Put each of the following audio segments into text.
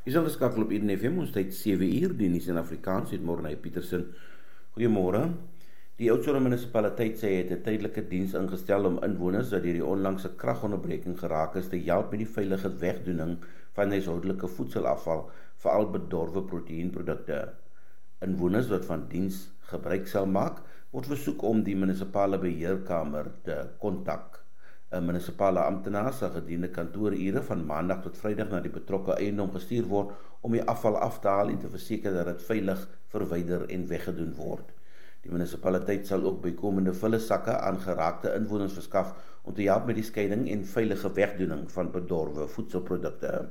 Is ingeskakel op Eden FM, ons tyd 7 uur, die nuus in Afrikaans, het Morney Petersen. Goeiemôre. Die Oudtshoorn munisipaliteit sê het 'n tydelike diens ingestel om inwoners wat deur die onlangse kragonderbreking geraak is te help met die veilige wegdoening van huishoudelike voedselafval, veral bedorwe proteïenprodukte. Inwoners wat van diens gebruik sal maak, word versoek om die munisipale beheerkamer te kontak. 'n Munisipale amptenaar sal gedurende kantoorure van maandag tot Vrydag na die betrokke eiendom gestuur word om die afval af te haal en te verseker dat dit veilig verwyder en weggedoen word. Die munisipaliteit sal ook bykomende vullesakke aan geraakte inwoners verskaf om te help met die skeiding en veilige wegdoening van bedorwe voedselprodukte.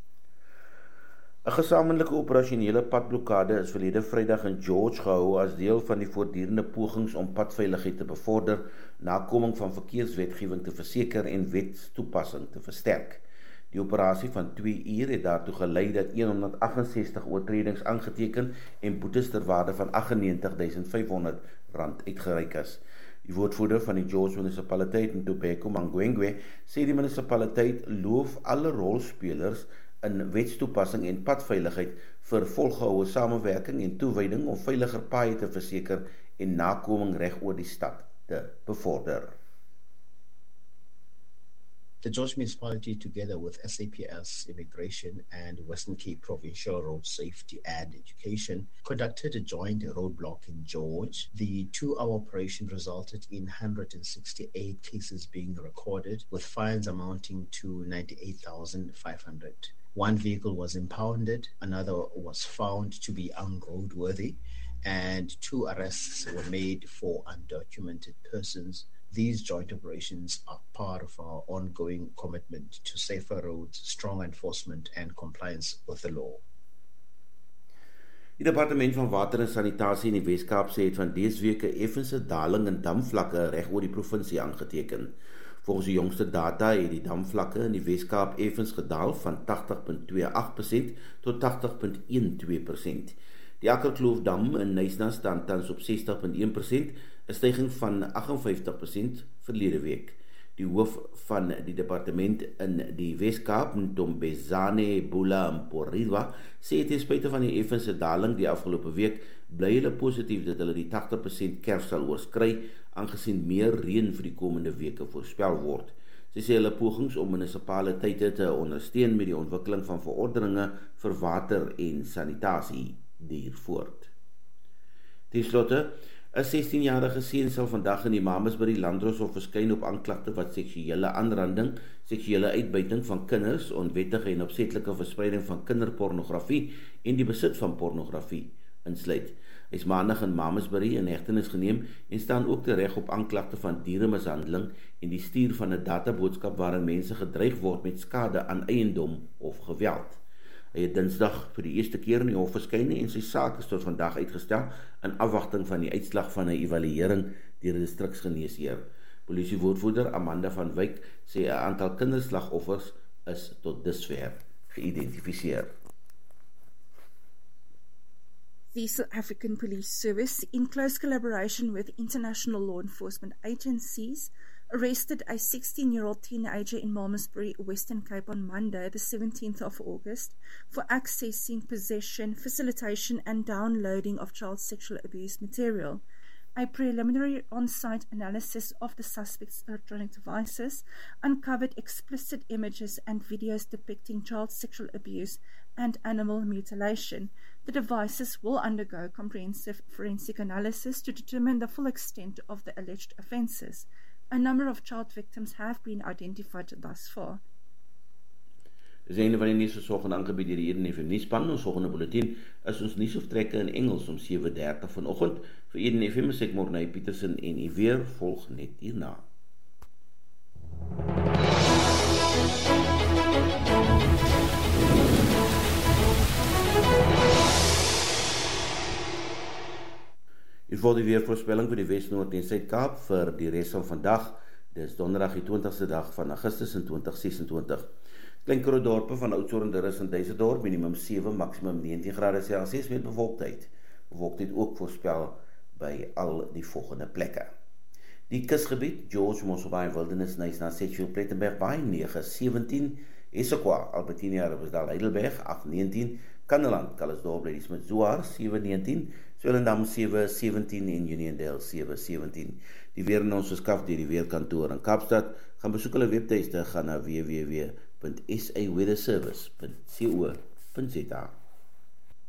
'n Gesamentlike operasionele padblokkade is verlede Vrydag in George gehou as deel van die voortdurende pogings om padveiligheid te bevorder, nakoming van verkeerswetgewing te verseker en wetstoepassing te versterk. Die operasie van 2 uur het daartoe gelei dat 168 oortredings aangeteken en boetes ter waarde van R98.500 uitgereik is. Die woordvoerder van die George munisipaliteit, Ntobeko Mangwengwe, sê die munisipaliteit loof alle rolspelers in wetstoepassing en padveiligheid vir volgehoue samewerking en toewyding om veiliger paaie te verseker en nakoming reg oor die stad te bevorder. The George Municipality, together with SAPS Immigration and Western Cape Provincial Road Safety and Education, conducted a joint roadblock in George. The 2-hour operation resulted in 168 cases being recorded, with fines amounting to 98,500. One vehicle was impounded, another was found to be unroadworthy, and 2 arrests were made for undocumented persons. These joint operations are part of our ongoing commitment to safer roads, strong enforcement, and compliance with the law. Die Departement van Water en Sanitasie in die Weskaap sê het van dese week 'n effense daling in damvlakke reg oor die provinsie aangeteken. Volgens die jongste data het die damvlakke in die Weskaap effens gedaal van 80.28% tot 80.12%. Die Akkerkloof-dam in Nyasa staan tans op 60.1%, 'n styging van 58% verlede week. Die hoof van die departement in die Weskaap, Ntombezane Bula Mporiwa, sê ten spyte van die effense daling die afgelope week, bly hulle positief dat hulle die 80% kerf sal oorskry, aangesien meer reën vir die komende weke voorspel word. Sy sê hulle pogings om munisipaliteite te ondersteun met die ontwikkeling van verordeninge vir water en sanitasie duur voort. Ten slotte, 'n 16-jarige seun sal vandag in die Mamasbury Landdroshof verskyn op aanklagte wat seksuele aanranding, seksuele uitbuiting van kinders, onwettige en opsetlike verspreiding van kinderpornografie en die besit van pornografie insluit. Hy is maandag in Mamasbury in hegtenis geneem en staan ook tereg op aanklagte van dieremishandeling en die stuur van 'n databoodskap waarin mense gedreig word met skade aan eiendom of geweld. Hy het Dinsdag vir die eerste keer in die hof verskyn en sy saak is tot vandag uitgestel in afwagting van die uitslag van 'n evaluering deur die distriksgeneesheer. Polisiewoordvoerder Amanda van Wyk sê 'n aantal kinderslagoffers is tot dusver geïdentifiseer. The South African Police Service, in close collaboration with international law enforcement agencies, arrested a 16-year-old teenager in Malmesbury, Western Cape on Monday, the 17th of August, for accessing, possession, facilitation and downloading of child sexual abuse material. A preliminary on-site analysis of the suspect's electronic devices uncovered explicit images and videos depicting child sexual abuse and animal mutilation. The devices will undergo comprehensive forensic analysis to determine the full extent of the alleged offences. A number of child victims have been identified thus far. Dis einde van die nuus versorging aangebied deur die Eden FM nuusspan. Ons volgende bulletin is ons nuusoftrekke in Engels om 7:30 vanoggend. Vir Eden FM is ek Morney Petersen en u weer volg net hierna. Hier volg die weervoorspelling vir die Wes, Noord en Suid-Kaap vir die res van vandag. Dis donderdag die 20ste dag van Augustus in 2026. Klein korridorpe van Oudtshoorn en Duisendorp, minimum 7, maximum 19 grade Celsius met bewolktheid. Bewolktheid ook voorspel by al die volgende plekke. Die kusgebied, George, Mosselbaai, Wildernis, Nyasa, Sedgefield, Plettenberg, Baai, 9, 17, Esokwa, Albertina, Riversdal, Heidelberg, 8-19, Kandeland, Calisdorp, Ladysmith, Zoar, 7-19, Swellendam 7-17 en Uniondale 7-17. Die weer in ons verskaf deur die weerkantoor in Kaapstad. Gaan besoek hulle webtuiste, gaan na www.saweatherservice.co.za.